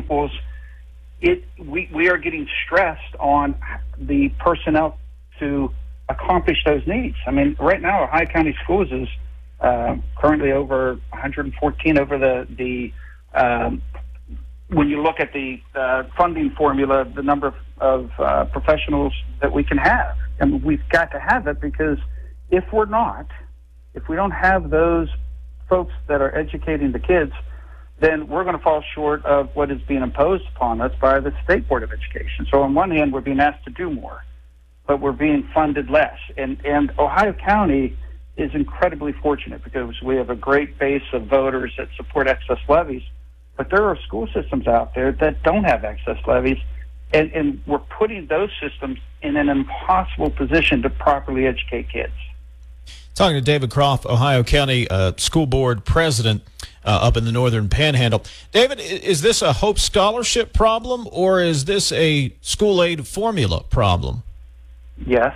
pupils, we are getting stressed on the personnel to accomplish those needs. I mean, right now, Ohio County Schools is currently over 114 over the when you look at the funding formula, the number of professionals that we can have. And we've got to have it, because if we don't have those folks that are educating the kids, then we're going to fall short of what is being imposed upon us by the State Board of Education. So on one hand, we're being asked to do more, but we're being funded less. And Ohio County is incredibly fortunate, because we have a great base of voters that support excess levies, but there are school systems out there that don't have excess levies, and we're putting those systems in an impossible position to properly educate kids. Talking to David Croft, Ohio County School Board President up in the Northern Panhandle. David, is this a Hope Scholarship problem, or is this a school aid formula problem? Yes.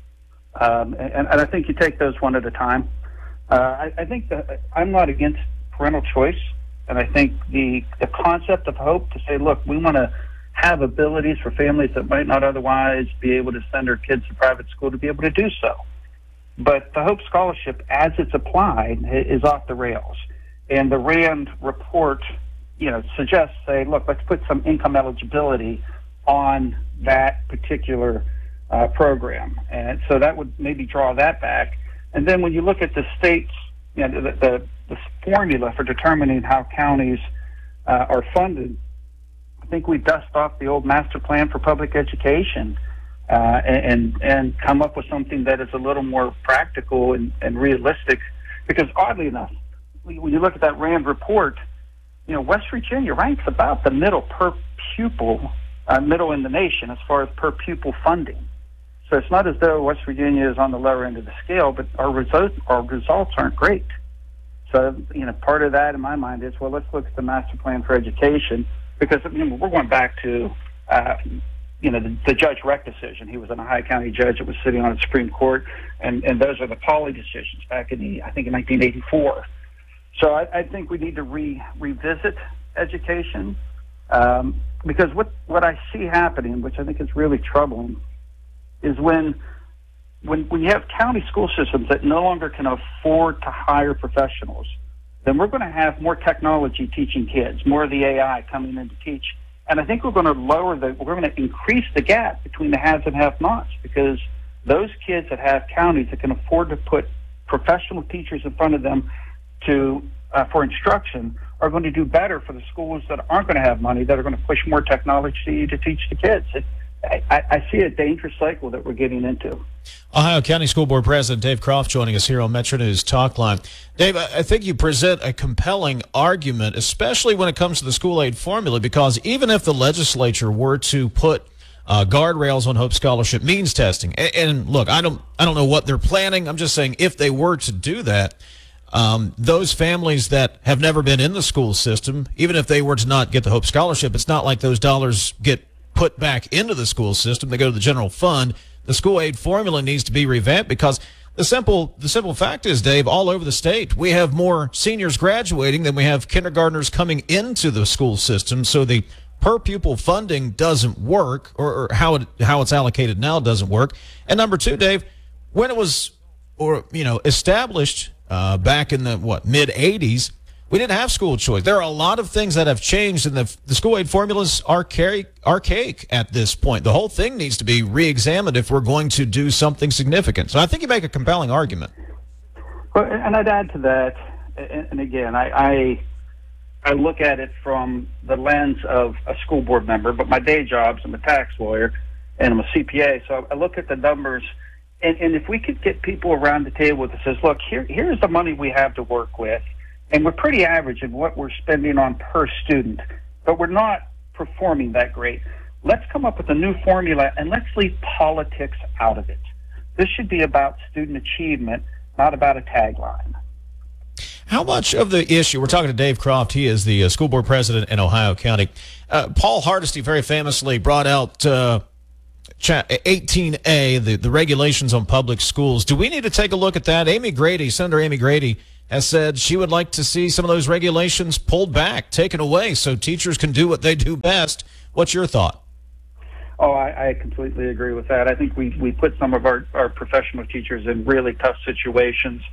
And I think you take those one at a time. I think that I'm not against parental choice, and I think the concept of hope to say, look, we want to have abilities for families that might not otherwise be able to send their kids to private school to be able to do so. But the Hope Scholarship, as it's applied, is off the rails. And the RAND report, suggests, say, look, let's put some income eligibility on that particular program. And so that would maybe draw that back. And then when you look at the state's, the formula for determining how counties are funded, I think we dust off the old master plan for public education and come up with something that is a little more practical and realistic. Because oddly enough, when you look at that RAND report, West Virginia ranks about the middle per pupil, middle in the nation as far as per pupil funding. So it's not as though West Virginia is on the lower end of the scale, but our results aren't great. So, part of that in my mind is, well, let's look at the master plan for education, because we're going back to the Judge Reck decision. He was an Ohio County judge that was sitting on the Supreme Court, and those are the Pauley decisions back in 1984. So I think we need to revisit education, because what I see happening, which I think is really troubling, is when you have county school systems that no longer can afford to hire professionals, then we're going to have more technology teaching kids, more of the AI coming in to teach. And I think we're going to increase the gap between the haves and have-nots, because those kids that have counties that can afford to put professional teachers in front of them for instruction are going to do better for the schools that aren't going to have money, that are going to push more technology to teach the kids. I see a dangerous cycle that we're getting into. Ohio County School Board President Dave Croft joining us here on Metro News Talk Line. Dave, I think you present a compelling argument, especially when it comes to the school aid formula, because even if the legislature were to put guardrails on Hope Scholarship means testing, and look, I don't know what they're planning. I'm just saying, if they were to do that, those families that have never been in the school system, even if they were to not get the Hope Scholarship, it's not like those dollars get put back into the school system. They go to the general fund. The school aid formula needs to be revamped, because the simple fact is, Dave, all over the state, we have more seniors graduating than we have kindergartners coming into the school system. So the per pupil funding doesn't work, or how it's allocated now doesn't work. And number two, Dave, when it was established back in the mid 80s, we didn't have school choice. There are a lot of things that have changed, and the school aid formulas are archaic at this point. The whole thing needs to be re-examined if we're going to do something significant. So I think you make a compelling argument. Well, and I'd add to that, and again, I look at it from the lens of a school board member, but my day job's I'm a tax lawyer and I'm a CPA, so I look at the numbers, and if we could get people around the table that says, look, here's the money we have to work with, and we're pretty average in what we're spending on per student, but we're not performing that great. Let's come up with a new formula, and let's leave politics out of it. This should be about student achievement, not about a tagline. How much of the issue, we're talking to Dave Croft, he is the school board president in Ohio County. Paul Hardesty very famously brought out 18A, the regulations on public schools. Do we need to take a look at that? Senator Amy Grady has said she would like to see some of those regulations pulled back, taken away, so teachers can do what they do best. What's your thought? Oh, I completely agree with that. I think we put some of our professional teachers in really tough situations.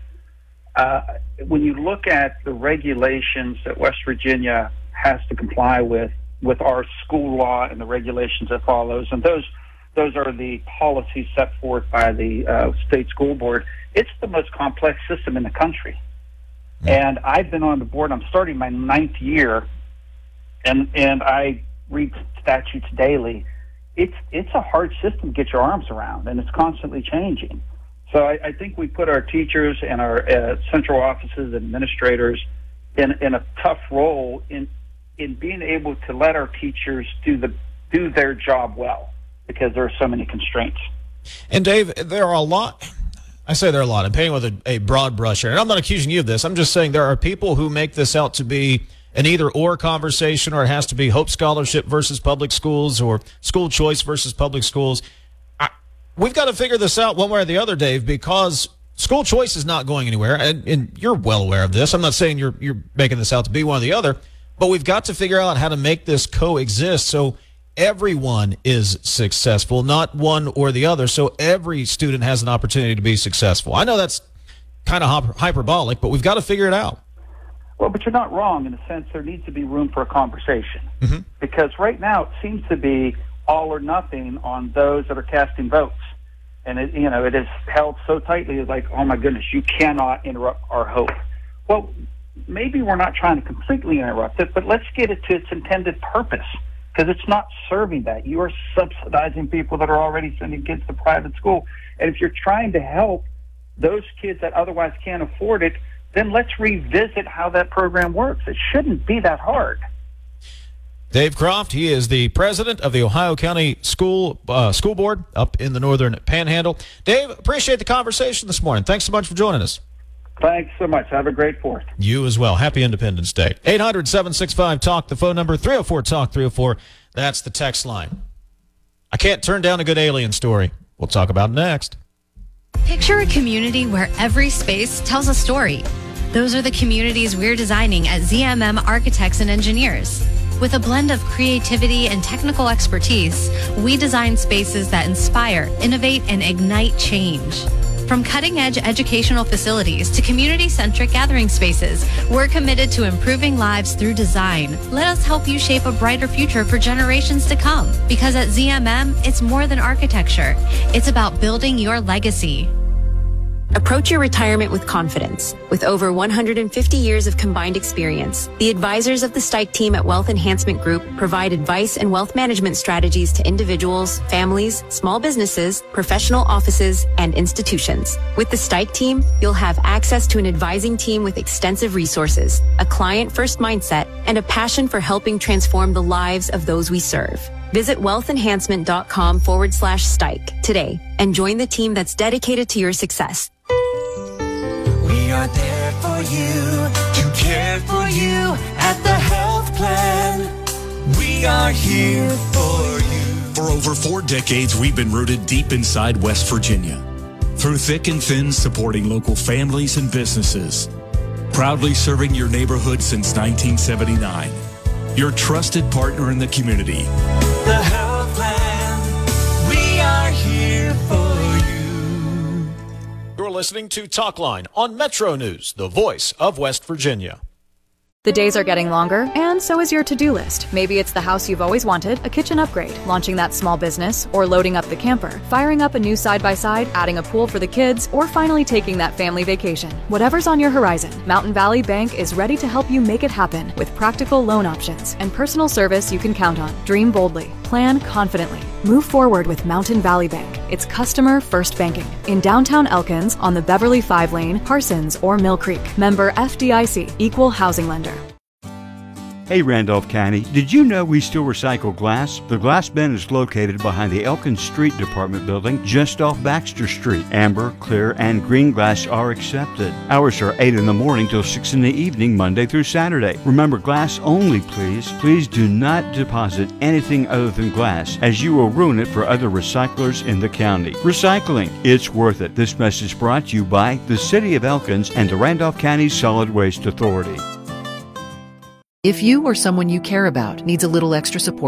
When you look at the regulations that West Virginia has to comply with our school law and the regulations it follows, and those are the policies set forth by the state school board. It's the most complex system in the country. And I've been on the board. I'm starting my 9th year, and I read statutes daily. It's a hard system to get your arms around, and it's constantly changing. So I think we put our teachers and our central offices and administrators in a tough role in being able to let our teachers do their job well, because there are so many constraints. And Dave, there are a lot. I say there are a lot. I'm painting with a broad brush here. And I'm not accusing you of this. I'm just saying there are people who make this out to be an either-or conversation, or it has to be Hope Scholarship versus public schools or school choice versus public schools. We've got to figure this out one way or the other, Dave, because school choice is not going anywhere. And you're well aware of this. I'm not saying you're making this out to be one or the other, but we've got to figure out how to make this coexist so everyone is successful, not one or the other, so every student has an opportunity to be successful. I know that's kind of hyperbolic, but we've got to figure it out. Well, but you're not wrong in the sense there needs to be room for a conversation. Mm-hmm. Because right now it seems to be all or nothing on those that are casting votes. And it is held so tightly, it's like, oh my goodness, you cannot interrupt our hope. Well, maybe we're not trying to completely interrupt it, but let's get it to its intended purpose, because it's not serving that. You are subsidizing people that are already sending kids to private school. And if you're trying to help those kids that otherwise can't afford it, then let's revisit how that program works. It shouldn't be that hard. Dave Croft, he is the president of the Ohio County School Board up in the Northern Panhandle. Dave, appreciate the conversation this morning. Thanks so much for joining us. Thanks so much. Have a great 4th. You as well. Happy Independence Day. 800-765-TALK, the phone number, 304-TALK-304. That's the text line. I can't turn down a good alien story. We'll talk about it next. Picture a community where every space tells a story. Those are the communities we're designing at ZMM Architects and Engineers. With a blend of creativity and technical expertise, we design spaces that inspire, innovate, and ignite change. From cutting-edge educational facilities to community-centric gathering spaces, we're committed to improving lives through design. Let us help you shape a brighter future for generations to come. Because at ZMM, it's more than architecture. It's about building your legacy. Approach your retirement with confidence. With over 150 years of combined experience, the advisors of the Stike team at Wealth Enhancement Group provide advice and wealth management strategies to individuals, families, small businesses, professional offices, and institutions. With the Stike team, you'll have access to an advising team with extensive resources, a client-first mindset, and a passion for helping transform the lives of those we serve. Visit wealthenhancement.com/Stike today and join the team that's dedicated to your success. We are there for you, to care for you at the health plan. We are here for you. For over 4 decades, we've been rooted deep inside West Virginia. Through thick and thin, supporting local families and businesses. Proudly serving your neighborhood since 1979. Your trusted partner in the community. The health plan. We are here for you. You're listening to Talkline on Metro News, the voice of West Virginia. The days are getting longer, and so is your to-do list. Maybe it's the house you've always wanted, a kitchen upgrade, launching that small business, or loading up the camper, firing up a new side-by-side, adding a pool for the kids, or finally taking that family vacation. Whatever's on your horizon, Mountain Valley Bank is ready to help you make it happen with practical loan options and personal service you can count on. Dream boldly. Plan confidently. Move forward with Mountain Valley Bank. It's customer-first banking. In downtown Elkins, on the Beverly 5 lane, Parsons, or Mill Creek. Member FDIC, Equal Housing Lender. Hey Randolph County, did you know we still recycle glass? The glass bin is located behind the Elkins Street Department building just off Baxter Street. Amber, clear, and green glass are accepted. Hours are 8 in the morning till 6 in the evening, Monday through Saturday. Remember, glass only, please. Please do not deposit anything other than glass, as you will ruin it for other recyclers in the county. Recycling, it's worth it. This message brought to you by the City of Elkins and the Randolph County Solid Waste Authority. If you or someone you care about needs a little extra support